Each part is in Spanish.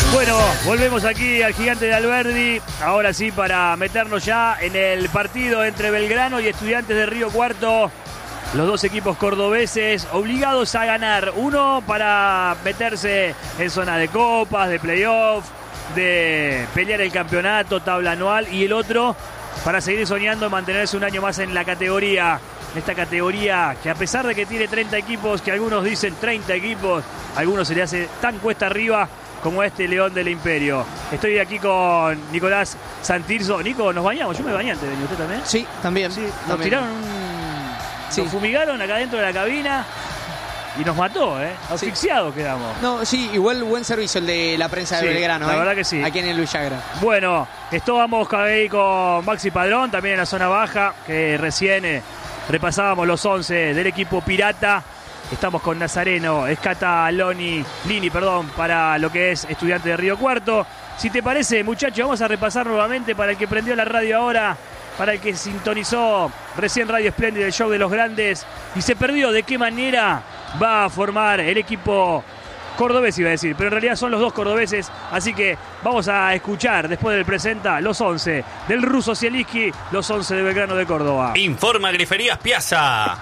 Bueno, volvemos aquí al Gigante de Alberdi, ahora sí para meternos ya en el partido entre Belgrano y Estudiantes de Río Cuarto. Los dos equipos cordobeses obligados a ganar. Uno para meterse en zona de copas, de playoff, de pelear el campeonato, tabla anual. Y el otro para seguir soñando mantenerse un año más en la categoría. Esta categoría que a pesar de que tiene 30 equipos, que algunos dicen 30 equipos, a algunos se le hace tan cuesta arriba como este León del Imperio. Estoy aquí con Nicolás Santirso. Nico, ¿nos bañamos? Yo me bañé antes de venir. ¿Usted también? Sí, también. Sí, nos también. tiraron Sí. Nos fumigaron acá dentro de la cabina y nos mató, asfixiados quedamos. No, sí, igual buen servicio el de la prensa de Sí, Belgrano. la verdad que sí. Aquí en el Luis Llagra. Bueno, estábamos ahí con Maxi Padrón, también en la zona baja, que recién repasábamos los 11 del equipo Pirata. Estamos con Nazareno, Escata Lini, para lo que es Estudiante de Río Cuarto. Si te parece, muchachos, vamos a repasar nuevamente para el que prendió la radio ahora, para el que sintonizó recién Radio Espléndida, el show de los grandes, y se perdió de qué manera va a formar el equipo cordobés, iba a decir, pero en realidad son los dos cordobeses, así que vamos a escuchar después del presenta los 11 del ruso Zielinski, los 11 de Belgrano de Córdoba. Informa Griferías Piazza.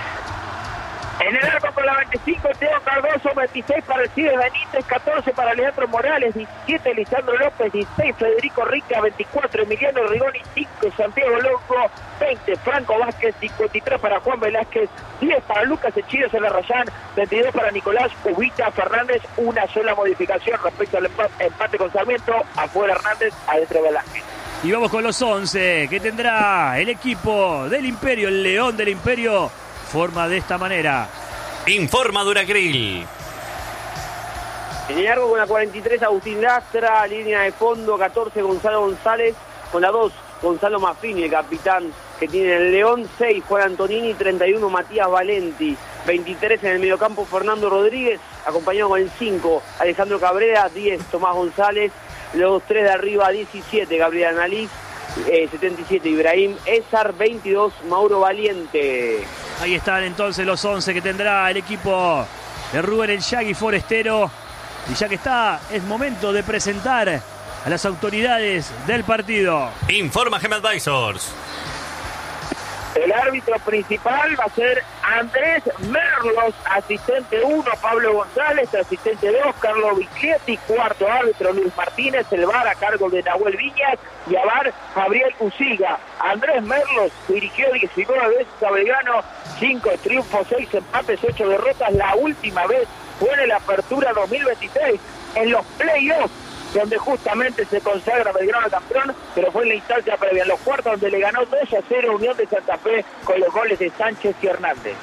En el arco con la 25, Teo Cardoso, 26 para el Cide Benítez, 14 para Leandro Morales, 17 Lisandro López, 16 Federico Rica, 24 Emiliano Rigoni, 5 Santiago Longo, 20 Franco Vázquez, 53 para Juan Velázquez, 10 para Lucas Echido Celarrayán, 22 para Nicolás Ubita Fernández. Una sola modificación respecto al empate con Sarmiento: afuera Hernández, adentro Velázquez. Y vamos con los 11 que tendrá el equipo del Imperio, el León del Imperio. Forma de esta manera. Informa Duracril. En el arco con la 43, Agustín Lastra. Línea de fondo, 14, Gonzalo González. Con la 2, Gonzalo Maffini, el capitán que tiene el León. 6, Juan Antonini. 31, Matías Valenti. 23 en el mediocampo, Fernando Rodríguez, acompañado con el 5, Alejandro Cabrera. 10, Tomás González. Los 3 de arriba, 17, Gabriel Analiz. 77, Ibrahim Ezar. 22, Mauro Valiente. Ahí están entonces los 11 que tendrá el equipo de Rubén El Yagui Forestero. Y ya que está, es momento de presentar a las autoridades del partido. Informa Gem Advisors. El árbitro principal va a ser Andrés Merlos, asistente 1, Pablo González, asistente 2, Carlos Biglietti, cuarto árbitro Luis Martínez, el VAR a cargo de Nahuel Viñas y a VAR Gabriel Usiga. Andrés Merlos dirigió 19 veces a Belgrano, 5 triunfos, 6 empates, 8 derrotas. La última vez fue en la apertura 2023, en los playoffs, donde justamente se consagra Belgrano campeón, pero fue en la instancia previa, en los cuartos, donde le ganó 2-0 Unión de Santa Fe con los goles de Sánchez y Hernández.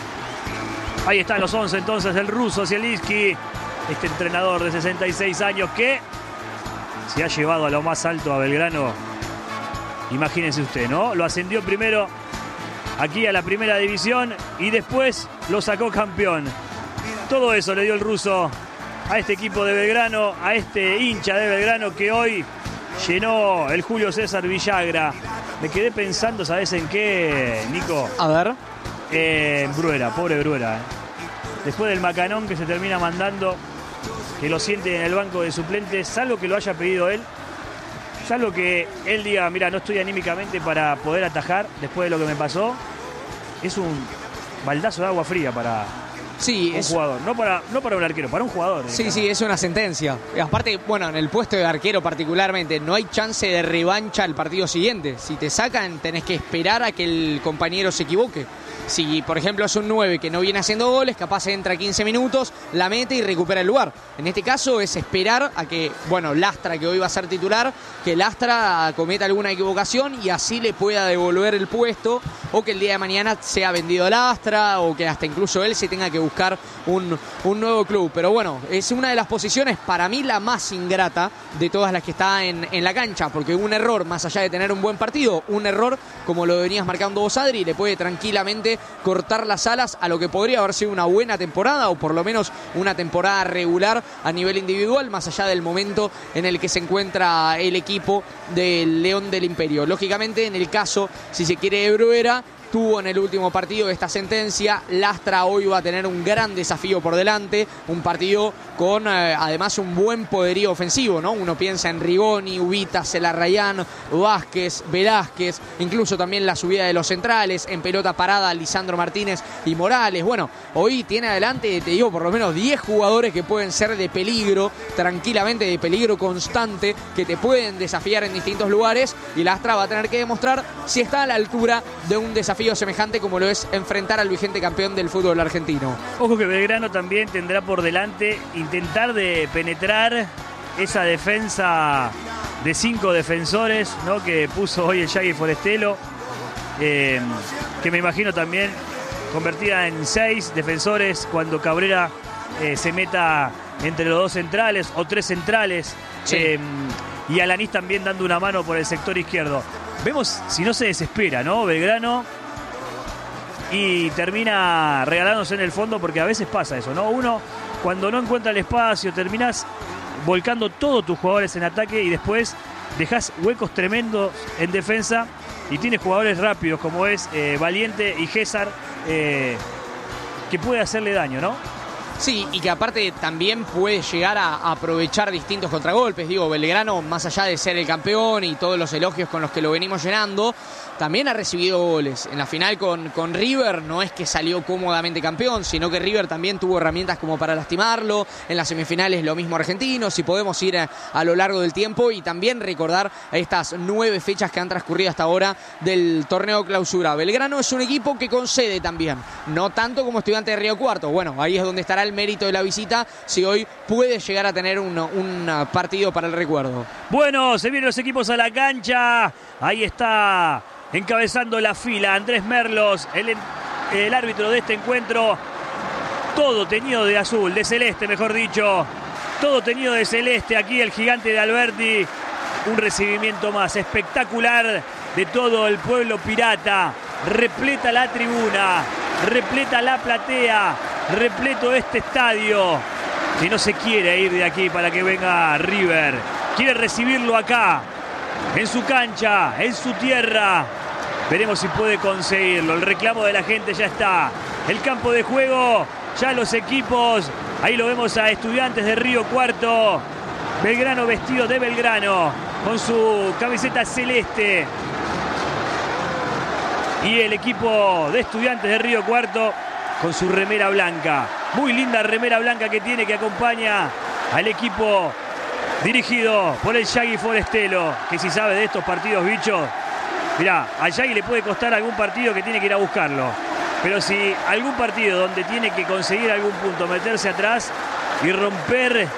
Ahí están los 11 entonces del ruso Zielinski, este entrenador de 66 años que se ha llevado a lo más alto a Belgrano. Imagínense usted, ¿no? Lo ascendió primero aquí a la primera división y después lo sacó campeón. Todo eso le dio el ruso a este equipo de Belgrano, a este hincha de Belgrano que hoy llenó el Julio César Villagra. Me quedé pensando, ¿sabes en qué, Nico? A ver. En Bruera, pobre Bruera. Después del macanón que se termina mandando, que lo siente en el banco de suplentes, salvo que lo haya pedido él, salvo que él diga, mira, no estoy anímicamente para poder atajar después de lo que me pasó, es un baldazo de agua fría para Sí, un jugador, no para un arquero, para un jugador. Sí, es una sentencia. Y aparte, bueno, en el puesto de arquero particularmente, no hay chance de revancha el partido siguiente. Si te sacan, tenés que esperar a que el compañero se equivoque. Si, por ejemplo, es un 9 que no viene haciendo goles, capaz entra 15 minutos, la mete y recupera el lugar. En este caso es esperar a que, bueno, Lastra, que hoy va a ser titular, que Lastra cometa alguna equivocación y así le pueda devolver el puesto, o que el día de mañana sea vendido Lastra, o que hasta incluso él se tenga que buscar un nuevo club. Pero bueno, es una de las posiciones, para mí, la más ingrata de todas las que está en la cancha, porque un error, más allá de tener un buen partido, un error, como lo venías marcando vos, Adri, le puede tranquilamente cortar las alas a lo que podría haber sido una buena temporada, o por lo menos una temporada regular a nivel individual, más allá del momento en el que se encuentra el equipo del León del Imperio. Lógicamente, en el caso, si se quiere, de Bruera, tuvo en el último partido esta sentencia. Lastra hoy va a tener un gran desafío por delante, un partido con además un buen poderío ofensivo, ¿no? Uno piensa en Rigoni, Ubita, Celarrayán, Vázquez, Velázquez, incluso también la subida de los centrales, en pelota parada Lisandro Martínez y Morales. Bueno, hoy tiene adelante, te digo, por lo menos 10 jugadores que pueden ser de peligro, tranquilamente de peligro constante, que te pueden desafiar en distintos lugares, y Lastra va a tener que demostrar si está a la altura de un desafío semejante como lo es enfrentar al vigente campeón del fútbol argentino. Ojo que Belgrano también tendrá por delante intentar de penetrar esa defensa de 5 defensores, ¿no?, que puso hoy el Yagui Forestelo, que me imagino también convertida en 6 defensores cuando Cabrera se meta entre los 2 centrales o 3 centrales. Sí. Y Alanís también dando una mano por el sector izquierdo. Vemos si no se desespera, ¿no?, Belgrano, y termina regalándose en el fondo, porque a veces pasa eso, ¿no? Uno, cuando no encuentra el espacio, terminás volcando todos tus jugadores en ataque y después dejás huecos tremendos en defensa, y tienes jugadores rápidos como es Valiente y Gésar, que puede hacerle daño, ¿no? Sí, y que aparte también puede llegar a aprovechar distintos contragolpes. Digo, Belgrano, más allá de ser el campeón y todos los elogios con los que lo venimos llenando, también ha recibido goles. En la final con River no es que salió cómodamente campeón, sino que River también tuvo herramientas como para lastimarlo. En las semifinales lo mismo Argentinos, si podemos ir a lo largo del tiempo, y también recordar estas 9 fechas que han transcurrido hasta ahora del torneo clausura. Belgrano es un equipo que concede también, no tanto como Estudiantes de Río Cuarto. Bueno, ahí es donde estará el mérito de la visita, si hoy puede llegar a tener un partido para el recuerdo. Bueno, se vienen los equipos a la cancha. Ahí está encabezando la fila Andrés Merlos, el árbitro de este encuentro, todo teñido de azul, de celeste mejor dicho, todo teñido de celeste. Aquí el gigante de Alberdi, un recibimiento más espectacular de todo el pueblo pirata, repleta la tribuna, repleta la platea, repleto este estadio, que no se quiere ir de aquí para que venga River, quiere recibirlo acá, en su cancha, en su tierra. Veremos si puede conseguirlo. El reclamo de la gente ya está. El campo de juego, ya los equipos. Ahí lo vemos a Estudiantes de Río Cuarto. Belgrano vestido de Belgrano, con su camiseta celeste. Y el equipo de Estudiantes de Río Cuarto con su remera blanca. Muy linda remera blanca que tiene, que acompaña al equipo dirigido por el Yagui Forestelo, que si sabe de estos partidos, bichos, mirá, a Yagui le puede costar algún partido que tiene que ir a buscarlo, pero si algún partido donde tiene que conseguir algún punto, meterse atrás y romper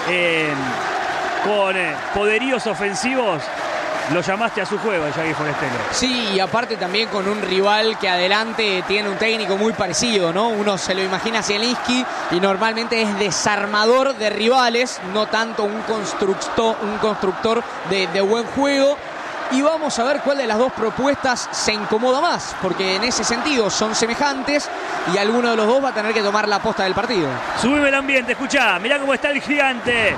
con poderíos ofensivos, lo llamaste a su juego, el Yagui Forestelo. Sí, y aparte también con un rival que adelante tiene un técnico muy parecido, ¿no? Uno se lo imagina a Zielinski y normalmente es desarmador de rivales, no tanto un constructor de buen juego. Y vamos a ver cuál de las dos propuestas se incomoda más, porque en ese sentido son semejantes y alguno de los dos va a tener que tomar la posta del partido. Subime el ambiente, escuchá, mirá cómo está el gigante.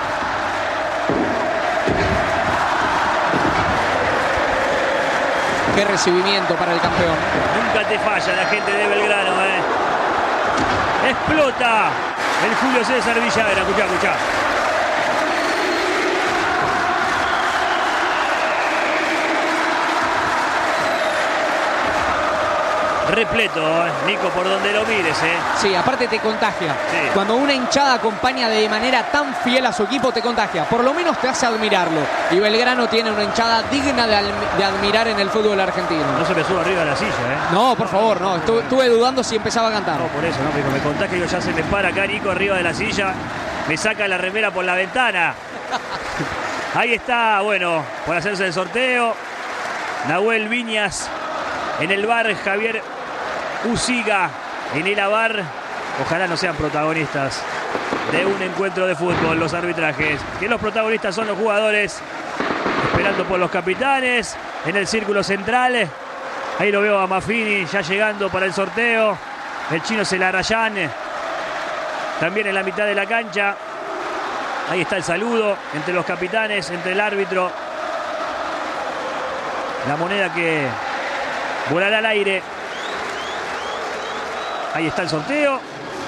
Qué recibimiento para el campeón. Nunca te falla la gente de Belgrano, Explota el Julio César Villagra. Escuchá. Repleto, Nico, por donde lo mires, Sí, aparte te contagia. Sí. Cuando una hinchada acompaña de manera tan fiel a su equipo, te contagia. Por lo menos te hace admirarlo. Y Belgrano tiene una hinchada digna de admirar en el fútbol argentino. No se me suba arriba de la silla, No, por favor, no. Estuve dudando si empezaba a cantar. No, por eso, no, pero me contagia, yo ya se me para acá, Nico, arriba de la silla. Me saca la remera por la ventana. Ahí está, bueno, por hacerse el sorteo. Nahuel Viñas en el bar, Javier Usiga en el avar. Ojalá no sean protagonistas de un encuentro de fútbol los arbitrajes, que los protagonistas son los jugadores, esperando por los capitanes en el círculo central. Ahí lo veo a Maffini ya llegando para el sorteo, el chino Celarrayán también en la mitad de la cancha. Ahí está el saludo entre los capitanes, entre el árbitro, la moneda que Volará al aire. Ahí está el sorteo.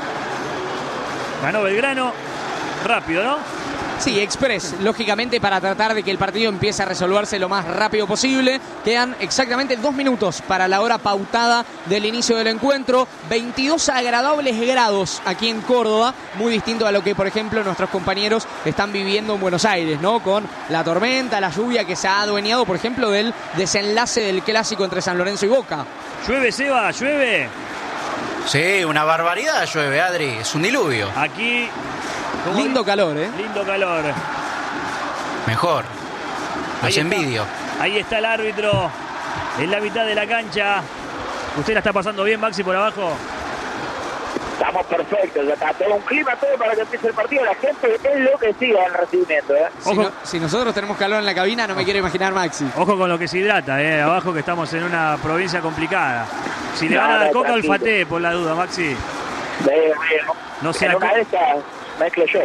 Ganó Belgrano. Rápido, ¿no? Sí, express, lógicamente para tratar de que el partido empiece a resolverse lo más rápido posible. Quedan exactamente 2 minutos para la hora pautada del inicio del encuentro. 22 agradables grados aquí en Córdoba, muy distinto a lo que, por ejemplo, nuestros compañeros están viviendo en Buenos Aires, ¿no? Con la tormenta, la lluvia que se ha adueñado, por ejemplo, del desenlace del clásico entre San Lorenzo y Boca. ¿Llueve, Seba? ¿Llueve? Sí, una barbaridad llueve, Adri. Es un diluvio. Aquí... Lindo calor, ¿eh? Lindo calor. Mejor. Los Ahí está. envidio. Ahí está el árbitro en la mitad de la cancha. ¿Usted la está pasando bien, Maxi, por abajo? Estamos perfectos, ya está todo un clima, todo para que empiece el partido. La gente es enloquecida en el recibimiento, ¿eh? Si nosotros tenemos calor en la cabina, no me quiero imaginar Maxi. Ojo con lo que se hidrata, abajo, que estamos en una provincia complicada. Si le van a dar coca, tranquilo. olfatee, por la duda, Maxi. No sea en una de estas mezclo yo.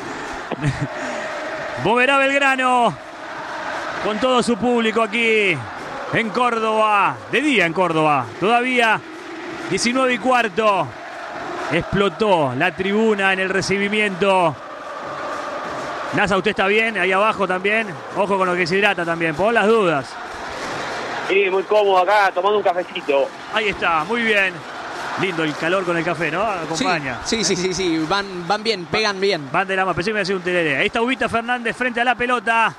Moverá Belgrano con todo su público aquí en Córdoba. De día en Córdoba. Todavía 19:15. Explotó la tribuna en el recibimiento. Nasa, ¿usted está bien? Ahí abajo también. Ojo con lo que se hidrata también, por las dudas. Sí, muy cómodo acá, tomando un cafecito. Ahí está, muy bien. Lindo el calor con el café, ¿no? Acompaña. Sí. Van bien, pegan bien. Van de la mano, pensé que me iba a hacer un tereré. Ahí está Ubita Fernández frente a la pelota.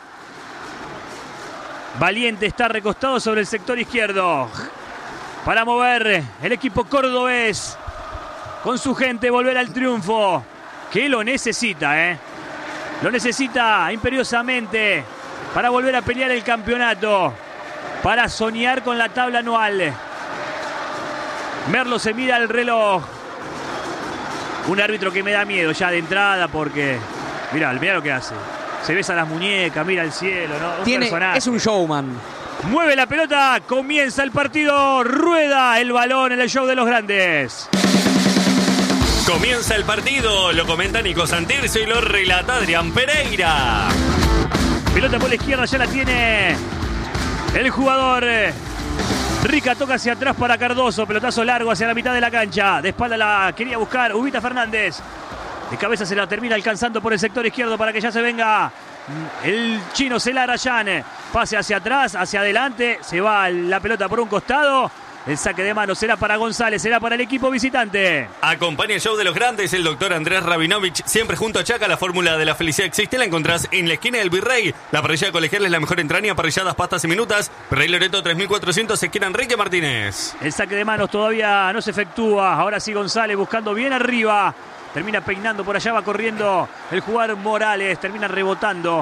Valiente está recostado sobre el sector izquierdo. Para mover el equipo cordobés. Con su gente volver al triunfo. Que lo necesita, Lo necesita imperiosamente. Para volver a pelear el campeonato. Para soñar con la tabla anual. Merlo se mira el reloj. Un árbitro que me da miedo ya de entrada porque... Mirá lo que hace. Se besa las muñecas, mira el cielo, ¿no? Es un showman. Mueve la pelota, comienza el partido, rueda el balón en el show de los grandes. Comienza el partido, lo comenta Nico Santirce y lo relata Adrián Pereira. Pelota por la izquierda, ya la tiene el jugador. Rica toca hacia atrás para Cardoso. Pelotazo largo hacia la mitad de la cancha. De espalda la quería buscar Ubita Fernández. De cabeza se la termina alcanzando por el sector izquierdo para que ya se venga el chino Celarayán. Pase hacia atrás, hacia adelante. Se va la pelota por un costado. El saque de mano será para González, será para el equipo visitante. Acompaña el show de los grandes el doctor Andrés Rabinovich, siempre junto a Chaca. La fórmula de la felicidad existe, la encontrás en la esquina del Virrey. La parrilla colegial es la mejor entraña, parrilladas, pastas y minutas. Virrey Loreto 3400, esquina Enrique Martínez. El saque de manos todavía no se efectúa. Ahora sí González buscando bien arriba. Termina peinando por allá, va corriendo el jugador Morales. Termina rebotando.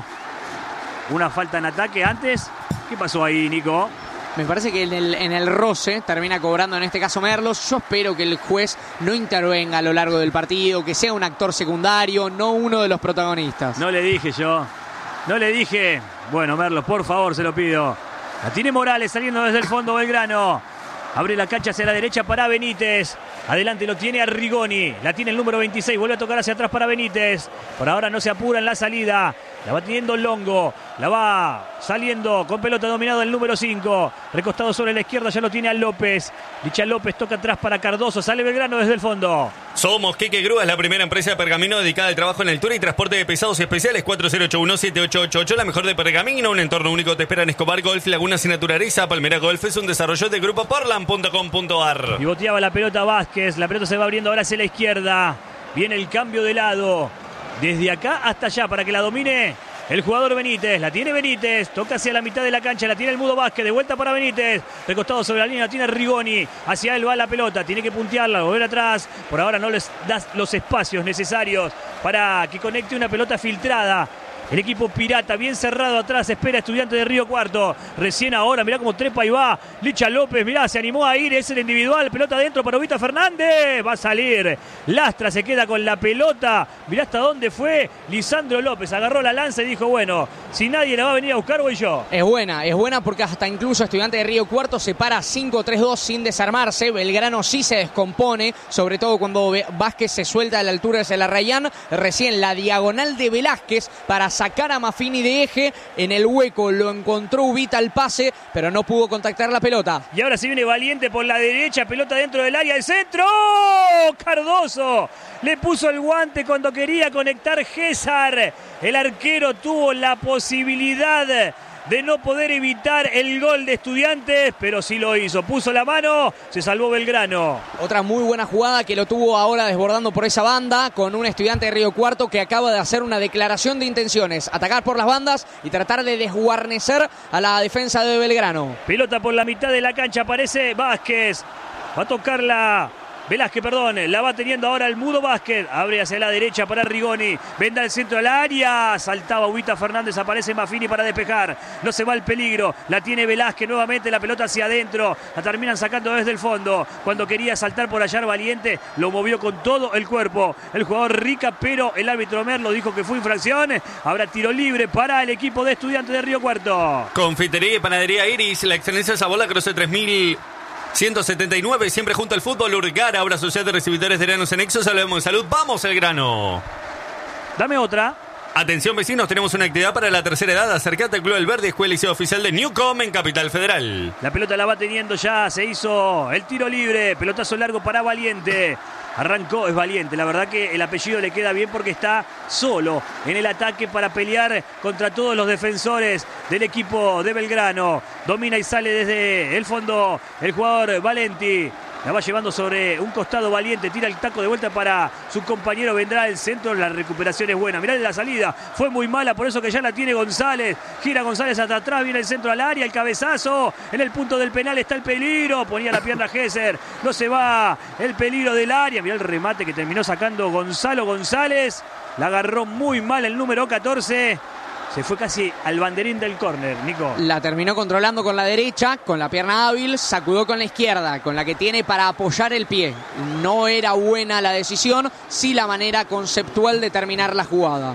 Una falta en ataque antes. ¿Qué pasó ahí, Nico? Me parece que en el roce termina cobrando en este caso Merlos. Yo espero que el juez no intervenga a lo largo del partido, que sea un actor secundario, no uno de los protagonistas. No le dije yo. No le dije. Bueno, Merlos, por favor, se lo pido. La tiene Morales saliendo desde el fondo Belgrano. Abre la cancha hacia la derecha para Benítez. Adelante lo tiene Arrigoni. La tiene el número 26. Vuelve a tocar hacia atrás para Benítez. Por ahora no se apura en la salida. La va teniendo Longo. La va saliendo con pelota dominado el número 5. Recostado sobre la izquierda ya lo tiene a López. Licha López toca atrás para Cardoso. Sale Belgrano desde el fondo. Somos Quique Grúas, la primera empresa de pergamino dedicada al trabajo en altura y transporte de pesados especiales. 4081-7888. La mejor de pergamino. Un entorno único te espera en Escobar Golf, Lagunas y Naturaleza. Palmera Golf es un desarrollo de Grupo Portland.com.ar. Pivoteaba la pelota Vázquez. La pelota se va abriendo ahora hacia la izquierda. Viene el cambio de lado. Desde acá hasta allá para que la domine el jugador Benítez. La tiene Benítez. Toca hacia la mitad de la cancha. La tiene el Mudo Vázquez. De vuelta para Benítez. Recostado sobre la línea. La tiene Rigoni. Hacia él va la pelota. Tiene que puntearla. Volver atrás. Por ahora no les das los espacios necesarios para que conecte una pelota filtrada. El equipo pirata bien cerrado atrás. Espera Estudiante de Río Cuarto. Recién ahora, mirá cómo trepa y va. Licha López, mirá, se animó a ir. Es el individual. Pelota adentro para Ubita Fernández. Va a salir. Lastra se queda con la pelota. Mirá hasta dónde fue. Lisandro López agarró la lanza y dijo, bueno, si nadie la va a venir a buscar, voy yo. Es buena porque hasta incluso Estudiante de Río Cuarto se para 5-3-2 sin desarmarse. Belgrano sí se descompone, sobre todo cuando Vázquez se suelta a la altura de Celarayán. Recién la diagonal de Velázquez para sacar a Maffini de eje. En el hueco lo encontró Ubita al pase, pero no pudo contactar la pelota. Y ahora sí viene Valiente por la derecha, pelota dentro del área, el centro. ¡Oh! Cardoso le puso el guante cuando quería conectar Gésar. El arquero tuvo la posibilidad de no poder evitar el gol de Estudiantes, pero sí lo hizo. Puso la mano, se salvó Belgrano. Otra muy buena jugada que lo tuvo ahora desbordando por esa banda con un Estudiante de Río Cuarto que acaba de hacer una declaración de intenciones. Atacar por las bandas y tratar de desguarnecer a la defensa de Belgrano. Pelota por la mitad de la cancha, aparece Vázquez. Va a tocarla Velázquez, perdón, la va teniendo ahora el Mudo Vázquez, abre hacia la derecha para Rigoni, venda el centro al área, saltaba Ubita Fernández, aparece Maffini para despejar, no se va el peligro, la tiene Velázquez nuevamente, la pelota hacia adentro, la terminan sacando desde el fondo, cuando quería saltar por allá Valiente, lo movió con todo el cuerpo, el jugador Rica, pero el árbitro Merlo dijo que fue infracción, habrá tiro libre para el equipo de Estudiantes de Río Cuarto. Confitería y panadería Iris, la excelencia de sabor, la Cruce 3179, siempre junto al fútbol. Urgara, ahora Sociedad de Recibidores de Granos en Exos. Hablamos de salud. ¡Vamos al grano! Dame otra. Atención vecinos, tenemos una actividad para la tercera edad. Acercate al Club del Verde, Escuela y Liceo Oficial de Newcom en Capital Federal. La pelota la va teniendo ya, se hizo el tiro libre, pelotazo largo para Valiente. Arrancó, es Valiente, la verdad que el apellido le queda bien porque está solo en el ataque para pelear contra todos los defensores del equipo de Belgrano. Domina y sale desde el fondo el jugador Valenti. La va llevando sobre un costado Valiente, tira el taco de vuelta para su compañero, vendrá el centro, la recuperación es buena. Mirá la salida, fue muy mala, por eso que ya la tiene González. Gira González hasta atrás, viene el centro al área, el cabezazo, en el punto del penal está el peligro, ponía la pierna Gesser, no se va el peligro del área. Mirá el remate que terminó sacando Gonzalo González, la agarró muy mal el número 14. Se fue casi al banderín del córner, Nico. La terminó controlando con la derecha, con la pierna hábil, sacudó con la izquierda, con la que tiene para apoyar el pie. No era buena la decisión, sí la manera conceptual de terminar la jugada.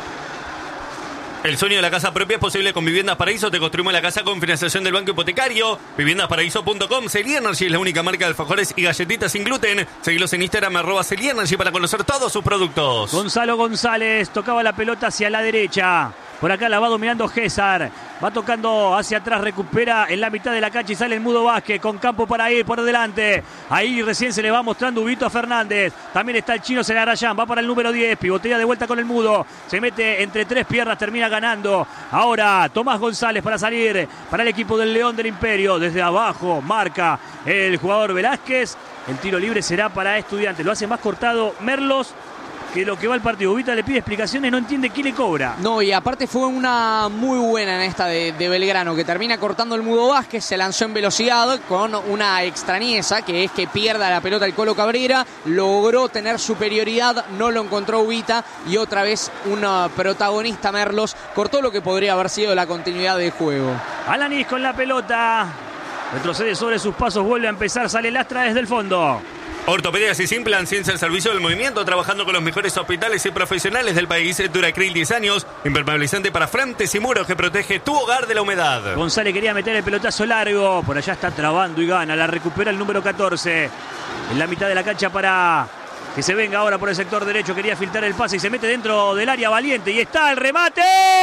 El sueño de la casa propia es posible con Viviendas Paraíso. Te construimos la casa con financiación del Banco Hipotecario. Viviendasparaíso.com. Celienergy es la única marca de alfajores y galletitas sin gluten. Seguilos en Instagram, @Celienergy para conocer todos sus productos. Gonzalo González tocaba la pelota hacia la derecha. Por acá la va dominando Gésar. Va tocando hacia atrás, recupera en la mitad de la cancha y sale el Mudo Vázquez con campo para ir por delante. Ahí recién se le va mostrando Ubito a Fernández. También está el chino Celarayán, va para el número 10. Pivotea de vuelta con el Mudo. Se mete entre tres piernas, termina ganando. Ahora Tomás González para salir para el equipo del León del Imperio. Desde abajo marca el jugador Velázquez. El tiro libre será para Estudiantes. Lo hace más cortado Merlos que lo que va el partido. Ubita le pide explicaciones, no entiende quién le cobra. No, y aparte fue una muy buena en esta de Belgrano, que termina cortando el Mudo Vázquez, se lanzó en velocidad con una extrañeza, que es que pierda la pelota el Colo Cabrera, logró tener superioridad, no lo encontró Ubita, y otra vez un protagonista Merlos cortó lo que podría haber sido la continuidad del juego. Alanis con la pelota, retrocede sobre sus pasos, vuelve a empezar, sale Lastra desde el fondo. Ortopedias y Simplan, ciencia al servicio del movimiento, trabajando con los mejores hospitales y profesionales del país. Duracril 10 años, impermeabilizante para frentes y muros que protege tu hogar de la humedad. González quería meter el pelotazo largo, por allá está trabando y gana, la recupera el número 14. En la mitad de la cancha para que se venga ahora por el sector derecho, quería filtrar el pase y se mete dentro del área Valiente. Y está el remate,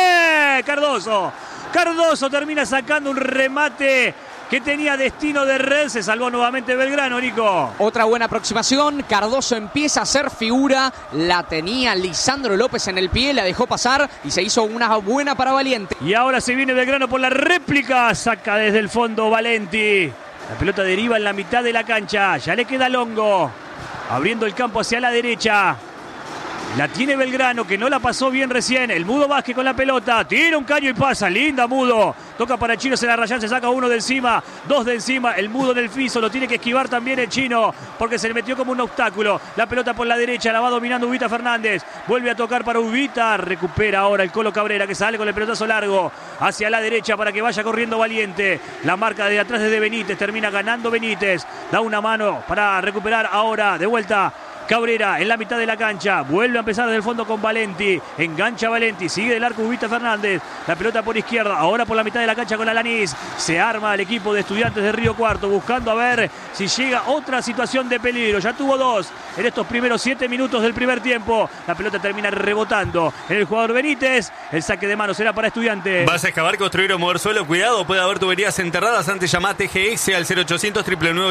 Cardoso termina sacando un remate que tenía destino de red, se salvó nuevamente Belgrano, Nico. Otra buena aproximación, Cardoso empieza a hacer figura, la tenía Lisandro López en el pie, la dejó pasar y se hizo una buena para Valiente. Y ahora se viene Belgrano por la réplica, saca desde el fondo Valenti. La pelota deriva en la mitad de la cancha, ya le queda Longo, abriendo el campo hacia la derecha. La tiene Belgrano, que no la pasó bien recién. El Mudo Vázquez con la pelota. Tira un caño y pasa. Linda Mudo. Toca para el chino Celarayán. Se saca uno de encima. Dos de encima. El Mudo en el piso. Lo tiene que esquivar también el chino, porque se le metió como un obstáculo. La pelota por la derecha. La va dominando Ubita Fernández. Vuelve a tocar para Ubita. Recupera ahora el Colo Cabrera, que sale con el pelotazo largo hacia la derecha para que vaya corriendo Valiente. La marca de atrás desde Benítez. Termina ganando Benítez. Da una mano para recuperar ahora de vuelta Cabrera en la mitad de la cancha. Vuelve a empezar desde el fondo con Valenti. Engancha Valenti. Sigue del arco Ubita Fernández. La pelota por izquierda. Ahora por la mitad de la cancha con Alanís. Se arma el equipo de Estudiantes de Río Cuarto buscando a ver si llega otra situación de peligro. Ya tuvo 2 en estos primeros 7 minutos del primer tiempo. La pelota termina rebotando en el jugador Benítez. El saque de mano será para Estudiantes. ¿Vas a excavar, construir o mover suelo? Cuidado, puede haber tuberías enterradas. Antes llamá a TGS al 0800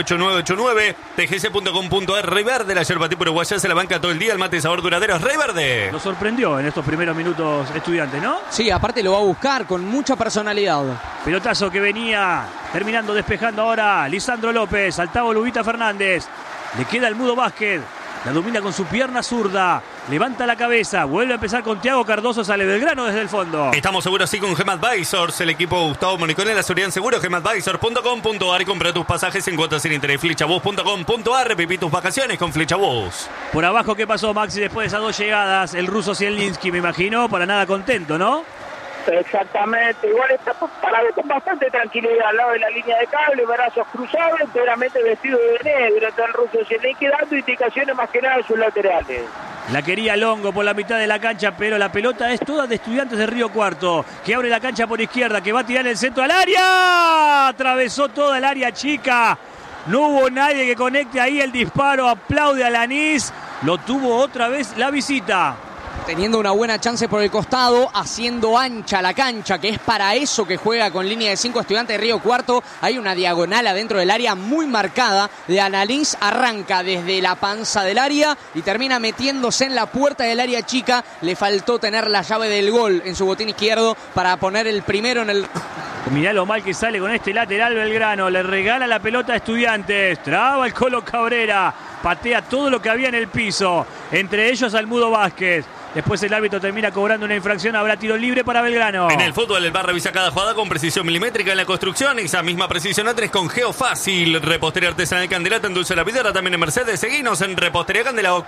999 tgc.com.ar. Rey Verde, la yerba tipo uruguaya se la banca todo el día. El mate de sabor duradero es Rey Verde. Nos sorprendió en estos primeros minutos Estudiantes, ¿no? Sí, aparte lo va a buscar con mucha personalidad. Pelotazo que venía terminando despejando ahora Lisandro López. Saltaba Lubita Fernández. Le queda el Mudo Vázquez. La domina con su pierna zurda. Levanta la cabeza. Vuelve a empezar con Thiago Cardoso. Sale Belgrano desde el fondo. Estamos seguros sí con Gem Advisors. El equipo Gustavo Monicone, la seguridad en seguro. gemadvisors.com.ar. Compra tus pasajes en cuotas sin interés. Flechabús.com.ar. Viví tus vacaciones con Flechabús. Por abajo, ¿qué pasó, Maxi? Después de esas 2 llegadas, el ruso Zielinski, me imagino, para nada contento, ¿no? Exactamente, igual está parado con bastante tranquilidad al lado de la línea de cable, brazos cruzados, enteramente vestido de negro. Está el ruso Zielinski dando indicaciones más que nada a sus laterales. La quería Longo por la mitad de la cancha, pero la pelota es toda de Estudiantes de Río Cuarto, que abre la cancha por izquierda, que va a tirar el centro al área. Atravesó toda el área chica. No hubo nadie que conecte ahí el disparo. Aplaude a Alanís. Lo tuvo otra vez la visita. Teniendo una buena chance por el costado, haciendo ancha la cancha, que es para eso que juega con línea de 5 Estudiantes de Río Cuarto. Hay una diagonal adentro del área muy marcada. De Alanís arranca desde la panza del área y termina metiéndose en la puerta del área chica. Le faltó tener la llave del gol en su botín izquierdo para poner el primero en el... Mirá lo mal que sale con este lateral Belgrano. Le regala la pelota a Estudiantes. Traba el Colo Cabrera. Patea todo lo que había en el piso. Entre ellos al Mudo Vázquez. Después el árbitro termina cobrando una infracción. Habrá tiro libre para Belgrano. En el fútbol, el bar revisa cada jugada con precisión milimétrica. En la construcción, esa misma precisión la tenés con Geofácil. Repostería artesanal Candelata, endulce la videra. También en Mercedes. Seguinos en Repostería Candelaoc.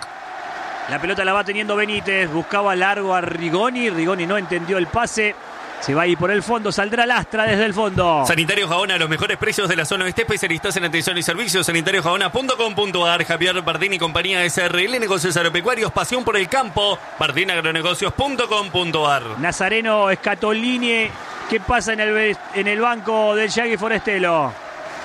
La pelota la va teniendo Benítez. Buscaba largo a Rigoni. Rigoni no entendió el pase. Se va a ir por el fondo, saldrá Lastra desde el fondo. Sanitarios Gaona, los mejores precios de la zona oeste, especialistas en atención y servicios. Sanitariosgaona.com.ar. Javier Bardini y compañía SRL, negocios agropecuarios, pasión por el campo. Bardinaagronegocios.com.ar. Nazareno Scatolini, ¿qué pasa en el banco del Yagui Forestelo?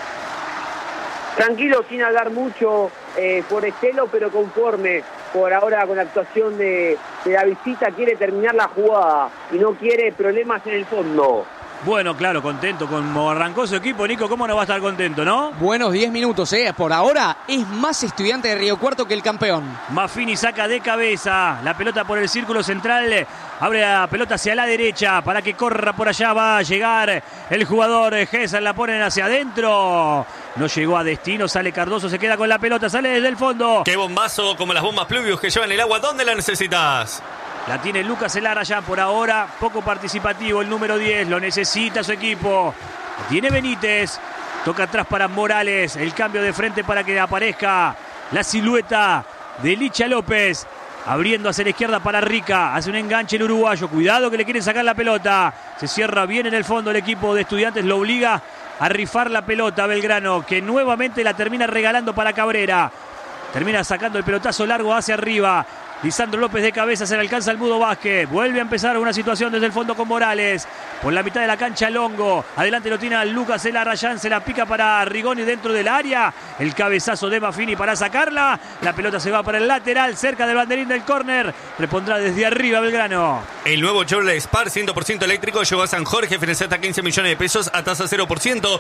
Tranquilo, sin hablar mucho Forestelo, pero conforme por ahora con la actuación de la visita. Quiere terminar la jugada y no quiere problemas en el fondo. Bueno, claro, contento con cómo arrancó su equipo. Nico, ¿cómo no va a estar contento, no? Buenos 10 minutos, Por ahora es más Estudiante de Río Cuarto que el campeón. Maffini saca de cabeza la pelota por el círculo central. Abre la pelota hacia la derecha para que corra por allá. Va a llegar el jugador Gesser. La ponen hacia adentro. No llegó a destino. Sale Cardoso. Se queda con la pelota. Sale desde el fondo. ¡Qué bombazo! Como las bombas Pluvius que llevan el agua. ¿Dónde la necesitas? La tiene Lucas Elara ya por ahora. Poco participativo el número 10. Lo necesita su equipo. La tiene Benítez. Toca atrás para Morales. El cambio de frente para que aparezca la silueta de Licha López. Abriendo hacia la izquierda para Rica. Hace un enganche el uruguayo. Cuidado que le quieren sacar la pelota. Se cierra bien en el fondo el equipo de Estudiantes. Lo obliga a rifar la pelota a Belgrano, que nuevamente la termina regalando para Cabrera. Termina sacando el pelotazo largo hacia arriba. Lisandro López de cabeza, se le alcanza el Mudo Vázquez. Vuelve a empezar una situación desde el fondo con Morales. Por la mitad de la cancha Longo. Adelante lo tiene a Lucas Elarrayán. Se la pica para Rigoni dentro del área. El cabezazo de Maffini para sacarla. La pelota se va para el lateral, cerca del banderín del córner. Repondrá desde arriba Belgrano. El nuevo Chevrolet Spar 100% eléctrico llegó a San Jorge. Financia hasta 15 millones de pesos a tasa 0%.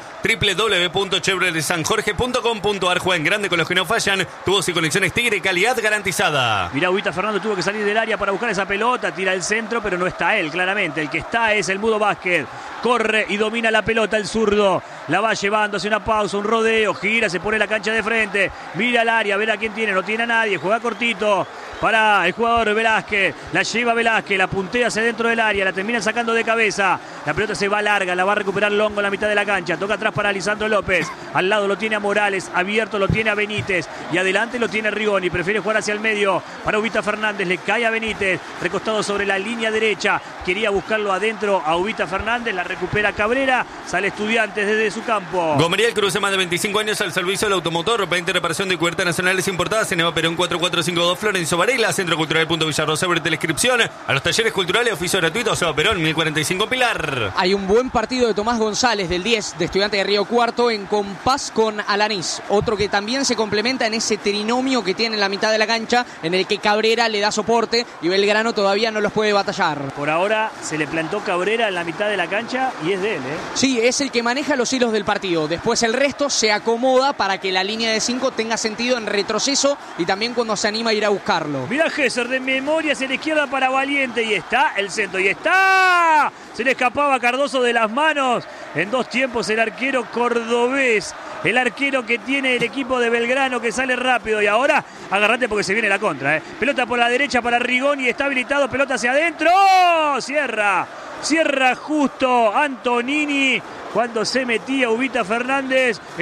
www.chevroletsanjorge.com.ar. Juega en grande con los que no fallan. Tubos y conexiones Tigre, calidad garantizada. Mirá, Fernando tuvo que salir del área para buscar esa pelota, tira el centro, pero no está él, claramente. El que está es el Mudo Vázquez. Corre y domina la pelota el zurdo. La va llevando, hace una pausa, un rodeo, gira, se pone la cancha de frente, mira al área, ver a quién tiene, no tiene a nadie, juega cortito. para el jugador Velázquez. La lleva Velázquez, la puntea hacia dentro del área, la termina sacando de cabeza. La pelota se va larga, la va a recuperar Longo en la mitad de la cancha. Toca atrás para Lisandro López. Al lado lo tiene a Morales, abierto lo tiene a Benítez. Y adelante lo tiene Rigoni. Prefiere jugar hacia el medio para Ubita Fernández. Le cae a Benítez, recostado sobre la línea derecha. Quería buscarlo adentro a Ubita Fernández. La recupera Cabrera. Sale Estudiantes desde su campo. Gomeriel Cruz, más de 25 años al servicio del automotor. 20 reparación de cubiertas nacionales importadas. En Eva Perón 4452 Florencio Varela. Centro Cultural Villarrosa. Abre la inscripción a los talleres culturales. Oficio gratuito. Eva Perón 1045 Pilar. Hay un buen partido de Tomás González del 10 de Estudiantes de Río Cuarto en compás con Alanís. Otro que también se complementa en ese trinomio que tiene en la mitad de la cancha, en el que Cabrera le da soporte y Belgrano todavía no los puede batallar. Por ahora se le plantó Cabrera en la mitad de la cancha y es de él, ¿eh? Sí, es el que maneja los hilos del partido. Después el resto se acomoda para que la línea de 5 tenga sentido en retroceso y también cuando se anima a ir a buscarlo. Mirá Gesser de memoria hacia la izquierda para Valiente y está el centro y está. Se le escapaba Cardoso de las manos. En 2 tiempos el arquero cordobés. El arquero que tiene el equipo de Belgrano que sale rápido. Y ahora agarrate porque se viene la contra. Pelota por la derecha para Rigoni. Está habilitado. Pelota hacia adentro. ¡Oh! Cierra justo Antonini cuando se metía Ubita Fernández.